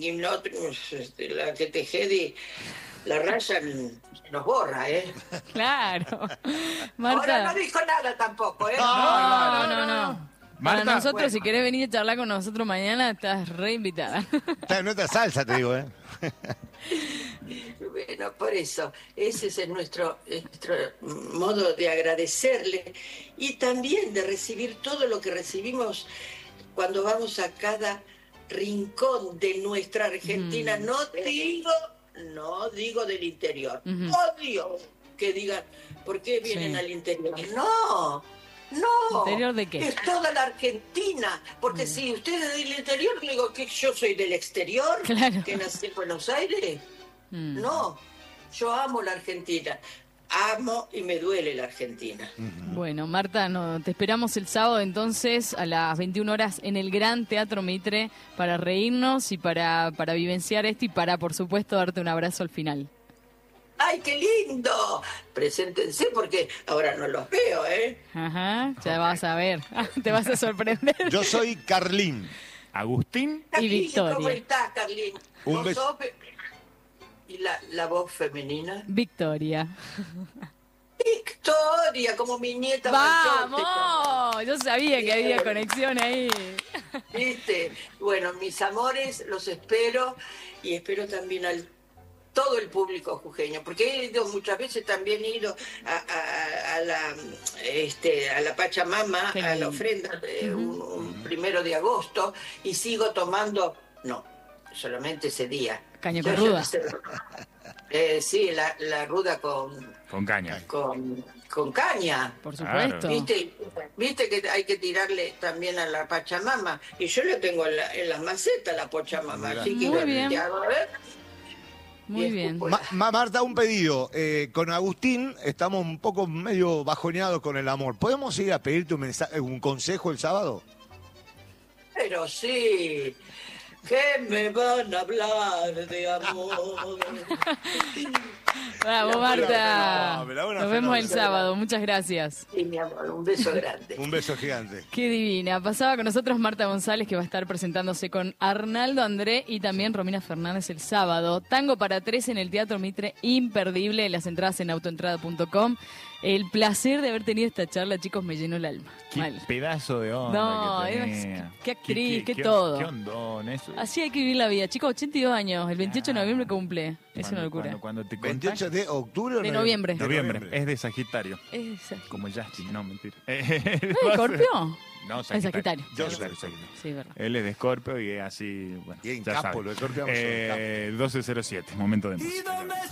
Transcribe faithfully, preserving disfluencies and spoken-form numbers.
y no, este, la que Tejedi, la raya nos borra, ¿eh? Claro. Marta. Ahora no dijo nada tampoco, ¿eh? No, no, no, no. no, no. Marta, Para nosotros, bueno. Si querés venir a charlar con nosotros mañana, estás reinvitada. Está en otra salsa, te digo, ¿eh? Bueno, por eso, ese es el nuestro, nuestro modo de agradecerle y también de recibir todo lo que recibimos cuando vamos a cada rincón de nuestra Argentina. Mm. No digo, no digo del interior. Mm-hmm. Odio que digan, ¿por qué vienen sí. al interior? No. No, ¿Interior de qué? Es toda la Argentina, porque mm. si usted es del interior, digo que yo soy del exterior, claro. que nací en Buenos Aires. Mm. No, yo amo la Argentina, amo y me duele la Argentina. Mm-hmm. Bueno, Marta, no, te esperamos el sábado entonces a las veintiuna horas en el Gran Teatro Mitre para reírnos y para, para vivenciar esto y para, por supuesto, darte un abrazo al final. ¡Ay, qué lindo! Preséntense porque ahora no los veo, ¿eh? Ajá, ya vas a ver. Te vas a sorprender. Yo soy Carlín. Agustín Carlín, y Victoria. ¿Cómo estás, Carlín? Un beso. Sos... ¿Y la, la voz femenina? Victoria. Victoria, como mi nieta. ¡Vamos! Yo sabía que había conexión ahí. ¿Viste? Bueno, mis amores, los espero y espero también al todo el público jujeño, porque he ido muchas veces, también he ido a, a, a la este a la Pachamama, a la ofrenda de uh-huh. un, un primero de agosto, y sigo tomando, no, solamente ese día. Caña con ruda. Eh, sí, la, la ruda con... Con caña. Con, con caña. Por supuesto. ¿Viste? Viste que hay que tirarle también a la Pachamama, y yo la tengo en, la, en las macetas, la Pachamama, así que... Muy bien. Ya, a ver. Muy bien. Ma- Ma- Marta, un pedido. Eh, con Agustín estamos un poco medio bajoneados con el amor. ¿Podemos ir a pedirte un, mensaje, un consejo el sábado? Pero sí. ¿Qué me van a hablar de amor? Bravo, Marta. Nos vemos el sábado. Muchas gracias. Sí, mi amor. Un beso grande. Un beso gigante. Qué divina. Pasaba con nosotros Marta González, que va a estar presentándose con Arnaldo André y también Romina Fernández el sábado. Tango para tres en el Teatro Mitre, imperdible. Las entradas en autoentrada punto com. El placer de haber tenido esta charla, chicos, me llenó el alma. Qué Mal. pedazo de onda no, que tenía. Es, qué actriz, qué, qué, qué todo. Qué ondón, eso. Así hay que vivir la vida. Chicos, ochenta y dos años, el veintiocho de noviembre cumple. Es una locura. Cuando, cuando te ¿veintiocho de octubre o de noviembre? De noviembre. Es de Sagitario. Es Sagitario. Como Justin, no, mentira. ¿No es Scorpio? No, Sagitario. Es Sagitario. Yo soy Sagitario. Sí, verdad. Él es de Scorpio y es así, bueno, y en ya Capo, lo de Scorpio. eh, doce cero siete, momento de música.